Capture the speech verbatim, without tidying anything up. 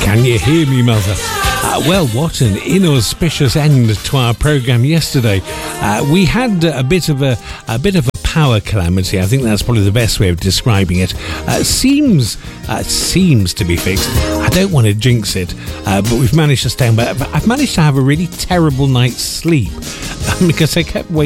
Can you hear me, mother? Uh, well, what an inauspicious end to our programme yesterday. Uh, we had a bit of a, a bit of a power calamity. I think that's probably the best way of describing it. Uh, seems uh, seems to be fixed. I don't want to jinx it, uh, but we've managed to stay on. But I've managed to have a really terrible night's sleep because I kept waking